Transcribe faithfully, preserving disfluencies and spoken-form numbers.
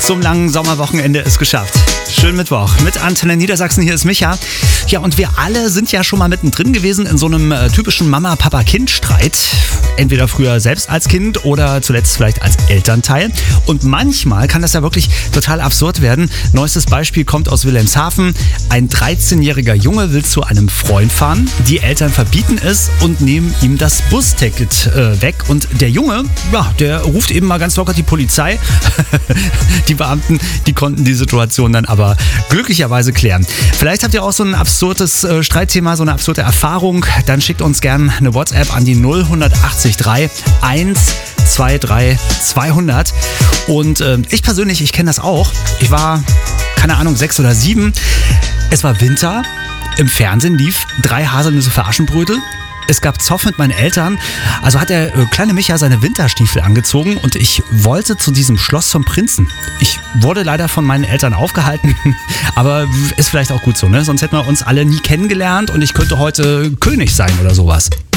zum langen Sommerwochenende ist geschafft. Schönen Mittwoch mit Antenne Niedersachsen, hier ist Micha. Ja, und wir alle sind ja schon mal mittendrin gewesen in so einem äh, typischen Mama-Papa-Kind-Streit. Entweder früher selbst als Kind oder zuletzt vielleicht als Elternteil. Und manchmal kann das ja wirklich total absurd werden. Neuestes Beispiel kommt aus Wilhelmshaven. Ein dreizehnjähriger Junge will zu einem Freund fahren. Die Eltern verbieten es und nehmen ihm das Busticket äh, weg. Und der Junge, ja, der ruft eben mal ganz locker die Polizei. Die Beamten, die konnten die Situation dann aber glücklicherweise klären. Vielleicht habt ihr auch so ein absurdes äh, Streitthema, so eine absurde Erfahrung. Dann schickt uns gerne eine WhatsApp an die null achtzig drei eins zwei drei zweihundert. Und äh, ich persönlich, ich kenne das auch. Ich war, keine Ahnung, sechs oder sieben. Es war Winter. Im Fernsehen lief Drei Haselnüsse für Aschenbrödel. Es gab Zoff mit meinen Eltern, also hat der äh, kleine Micha seine Winterstiefel angezogen und ich wollte zu diesem Schloss zum Prinzen. Ich wurde leider von meinen Eltern aufgehalten, aber ist vielleicht auch gut so, ne? Sonst hätten wir uns alle nie kennengelernt und ich könnte heute König sein oder sowas.